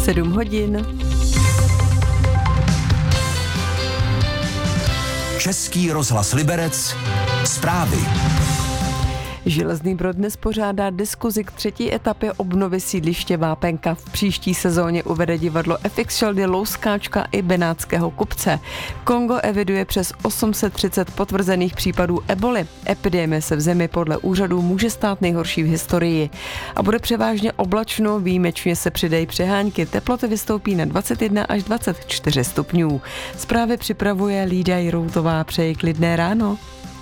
7 hodin. Český rozhlas Liberec, zprávy. Železný Brod dnes pořádá diskuzi k 3. etapě obnovy sídliště Vápenka. V příští sezóně uvede divadlo FX Šeldy Louskáčka i Benátského kupce. Kongo eviduje přes 830 potvrzených případů eboli. Epidemie se v zemi podle úřadů může stát nejhorší v historii. A bude převážně oblačno, výjimečně se přidají přehánky. Teploty vystoupí na 21 až 24 stupňů. Zprávy připravuje Lída Jiroutová. Přeji klidné ráno.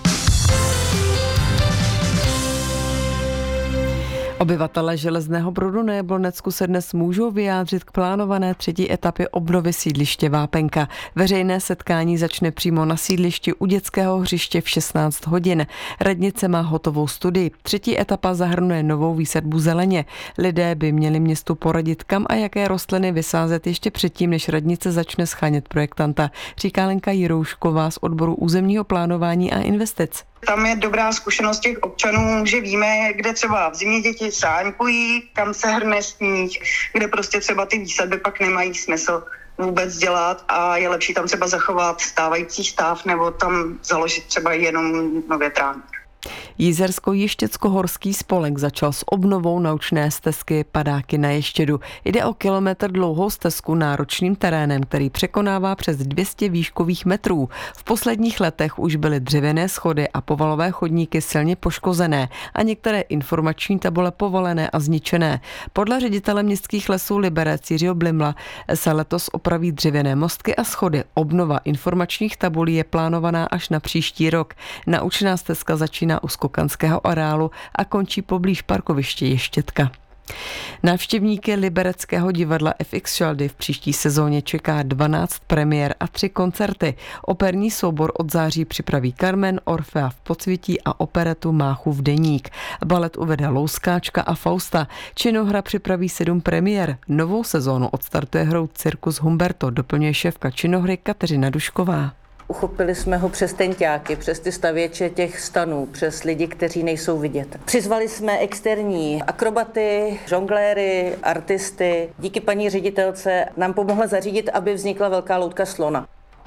Obyvatelé Železného Brodu na Jablonecku se dnes můžou vyjádřit k plánované 3. etapě obnovy sídliště Vápenka. Veřejné setkání začne přímo na sídlišti u dětského hřiště v 16 hodin. Radnice má hotovou studii. 3. etapa zahrnuje novou výsadbu zeleně. Lidé by měli městu poradit, kam a jaké rostliny vysázet ještě předtím, než radnice začne shánět projektanta, říká Lenka Jiroušková z odboru územního plánování a investic. Tam je dobrá zkušenost těch občanů, že víme, kde třeba v zimě děti sáňkují, kam se hrne sníh, kde prostě třeba ty výsadby pak nemají smysl vůbec dělat a je lepší tam třeba zachovat stávající stav nebo tam založit třeba jenom nově trávník. Jizersko-Ještěcko-horský spolek začal s obnovou naučné stezky Padáky na Ještědu. Jde o kilometr dlouhou stezku náročným terénem, který překonává přes 200 výškových metrů. V posledních letech už byly dřevěné schody a povalové chodníky silně poškozené a některé informační tabule povalené a zničené. Podle ředitele městských lesů Liberec Jiřího Blimla se letos opraví dřevěné mostky a schody. Obnova informačních tabulí je plánovaná až na příští rok. Naučná stezka začíná u skokanského areálu a končí poblíž parkoviště Ještědka. Návštěvníky libereckého divadla FX Šeldy v příští sezóně čeká 12 premiér a 3 koncerty. Operní soubor od září připraví Carmen, Orfea v Podsvětí a operetu Máchův deník. Balet uvede Louskáčka a Fausta. Činohra připraví 7 premiér. Novou sezónu odstartuje hrou Cirkus Humberto, doplňuje šéfka činohry Kateřina Dušková. Uchopili jsme ho přes tenťáky, přes ty stavěče těch stanů, přes lidi, kteří nejsou vidět. Přizvali jsme externí akrobaty, žongléry, artisty. Díky paní ředitelce nám pomohla zařídit, aby vznikla velká loutka slona.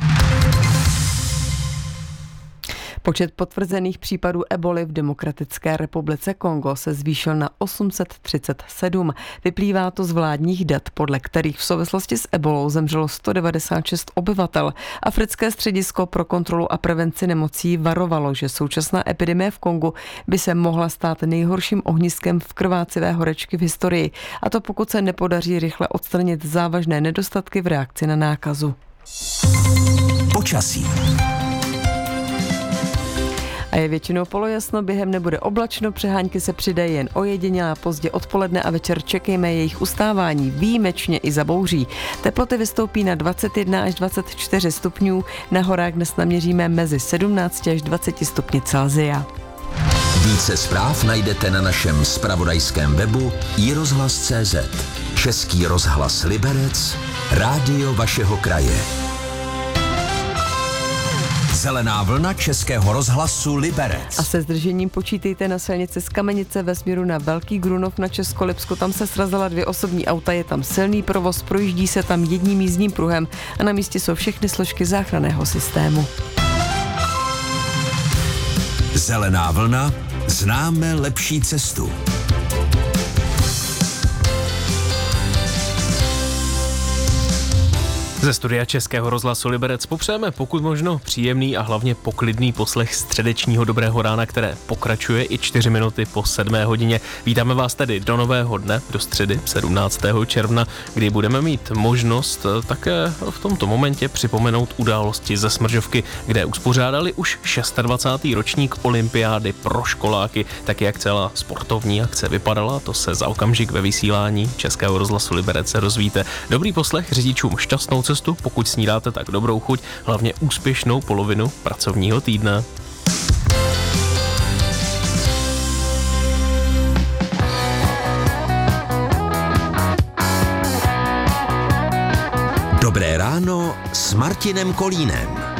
Počet potvrzených případů eboli v Demokratické republice Kongo se zvýšil na 837. Vyplývá to z vládních dat, podle kterých v souvislosti s ebolou zemřelo 196 obyvatel. Africké středisko pro kontrolu a prevenci nemocí varovalo, že současná epidemie v Kongu by se mohla stát nejhorším ohniskem v krvácivé horečky v historii. A to pokud se nepodaří rychle odstranit závažné nedostatky v reakci na nákazu. Počasí. A je většinou polojasno, během nebude oblačno, přehánky se přidají jen ojedinělé, pozdě odpoledne a večer čekejme jejich ustávání, výjimečně i za bouří. Teploty vystoupí na 21 až 24 stupňů, na horách dnes naměříme mezi 17 až 20 stupni Celsia. Více zpráv najdete na našem zpravodajském webu iRozhlas.cz. Český rozhlas Liberec, rádio vašeho kraje. Zelená vlna Českého rozhlasu Liberec. A se zdržením počítejte na silnici z Kamenice ve směru na Velký Grunov na Českolipsku. Tam se srazila 2 osobní auta, je tam silný provoz, projíždí se tam jedním jízdním pruhem a na místě jsou všechny složky záchranného systému. Zelená vlna, známe lepší cestu. Ze studia Českého rozhlasu Liberec popřejeme pokud možno příjemný a hlavně poklidný poslech středečního dobrého rána, které pokračuje i 4 minuty po 7 hodině. Vítáme vás tedy do nového dne, do středy 17. června, kdy budeme mít možnost také v tomto momentě připomenout události ze Smržovky, kde uspořádali už 26. ročník olympiády pro školáky. Tak jak celá sportovní akce vypadala, to se za okamžik ve vysílání Českého rozhlasu Liberec rozvíte. Dobrý poslech řidičům, šťastnou cestu, pokud snídáte, tak dobrou chuť, hlavně úspěšnou polovinu pracovního týdne. Dobré ráno s Martinem Kolínem.